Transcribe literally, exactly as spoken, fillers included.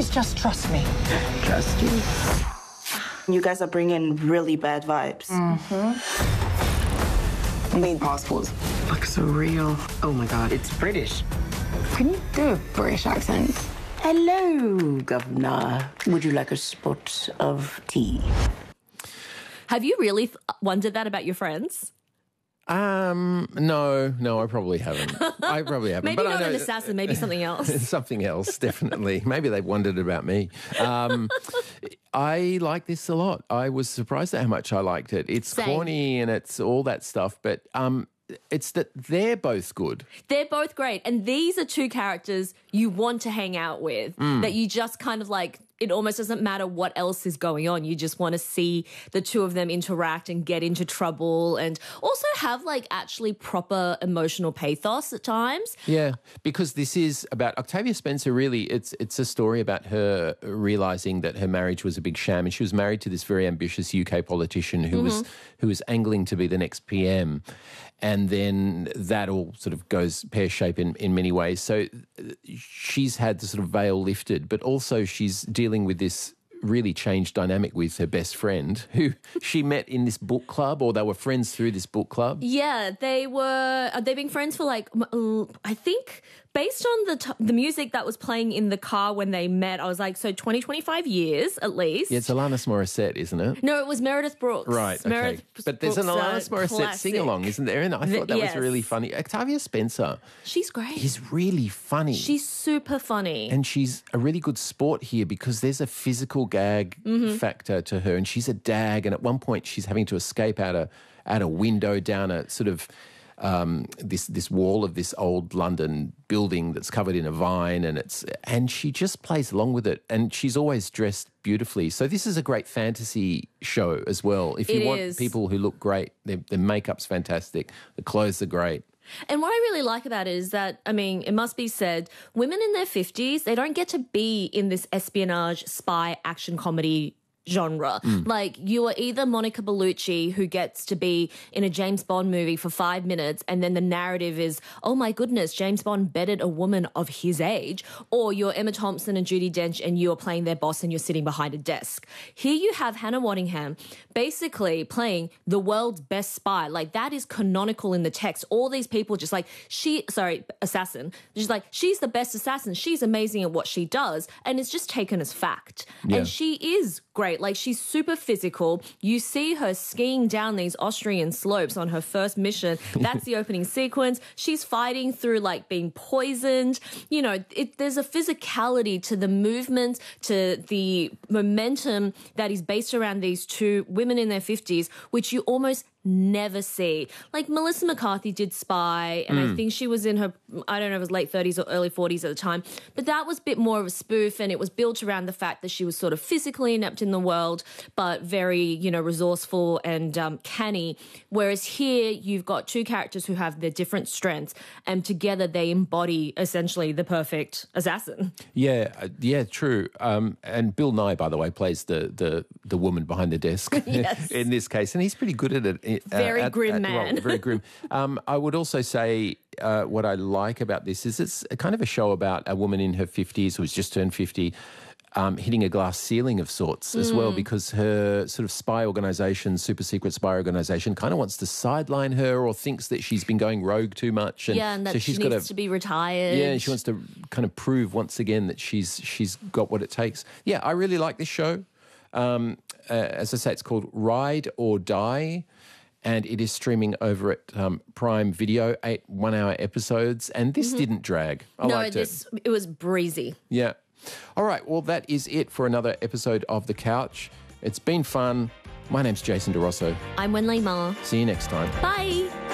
Please just trust me. Trust you. You guys are bringing really bad vibes. Mm-hmm. Need passports. Looks so real. Oh my God, it's British. Can you do a British accent? Hello, Governor. Would you like a spot of tea? Have you really th- wondered that about your friends? Um, no, no, I probably haven't. I probably haven't. Maybe but not I know an assassin, maybe something else. something else, definitely. Maybe they've wondered about me. Um, I like this a lot. I was surprised at how much I liked it. It's Same. corny and it's all that stuff, but um, it's that they're both good. They're both great. And these are two characters you want to hang out with, Mm. that you just kind of like, it almost doesn't matter what else is going on. You just want to see the two of them interact and get into trouble and also have like actually proper emotional pathos at times. Yeah, because this is about Octavia Spencer. Really, it's it's a story about her realizing that her marriage was a big sham, and she was married to this very ambitious U K politician who Mm-hmm. was who was angling to be the next P M, and then that all sort of goes pear shaped in in many ways. So she's had the sort of veil lifted, but also she's dealing with this really changed dynamic with her best friend who she met in this book club, or they were friends through this book club. Yeah, they were, uh, they've been friends for like, m- I think based on the t- the music that was playing in the car when they met, I was like, so twenty, twenty-five years at least. Yeah, it's Alanis Morissette, isn't it? No, it was Meredith Brooks. Right, okay. Meredith But there's an Brooks, uh, Alanis Morissette classic. sing-along, isn't there? And I thought that yes. was really funny. Octavia Spencer She's great. is really funny. She's super funny. and she's a really good sport here because there's a physical gag Mm-hmm. factor to her, and she's a dag, and at one point she's having to escape out a out a window down a sort of um, this this wall of this old London building that's covered in a vine, and it's and she just plays along with it, and she's always dressed beautifully. So this is a great fantasy show as well. If you It want is. people who look great, their, their makeup's fantastic, the clothes are great. And what I really like about it is that, I mean, it must be said, women in their fifties, they don't get to be in this espionage, spy, action comedy genre. Mm. Like, you are either Monica Bellucci, who gets to be in a James Bond movie for five minutes, and then the narrative is, oh my goodness, James Bond bedded a woman of his age, or you're Emma Thompson and Judi Dench and you're playing their boss and you're sitting behind a desk. Here you have Hannah Waddingham basically playing the world's best spy. Like, that is canonical in the text. All these people just like, she, sorry, assassin, just like, she's the best assassin. She's amazing at what she does. And it's just taken as fact. Yeah. And she is great. Like, she's super physical. You see her skiing down these Austrian slopes on her first mission. That's the opening sequence. She's fighting through like being poisoned. You know, it, there's a physicality to the movement, to the momentum that is based around these two women in their fifties, which you almost never see. Like, Melissa McCarthy did Spy, and I think she was in her, I don't know if it was late thirties or early forties at the time, but that was a bit more of a spoof, and it was built around the fact that she was sort of physically inept in the world, but very, you know, resourceful and um, canny. Whereas here, you've got two characters who have their different strengths, and together they embody essentially the perfect assassin. Yeah, uh, yeah, true. Um, and Bill Nye, by the way, plays the the, the woman behind the desk Yes. in this case, and he's pretty good at it. Uh, Very at- grim at- man. well, very grim. Um, I would also say uh, what I like about this is it's a kind of a show about a woman in her fifties who's just turned fifty. Um, hitting a glass ceiling of sorts as well, Mm. because her sort of spy organisation, super secret spy organisation, kind of wants to sideline her or thinks that she's been going rogue too much. And yeah, and that so she she's needs got to be retired. Yeah, and she wants to kind of prove once again that she's she's got what it takes. Yeah, I really like this show. Um, uh, as I say, it's called Ride or Die, and it is streaming over at um, Prime Video, eight one-hour episodes, and this didn't drag. I Mm-hmm. no, liked this, it. it was breezy. Yeah. All right, well, that is it for another episode of The Couch. It's been fun. My name's Jason DeRosso. I'm Wenlei Ma. See you next time. Bye.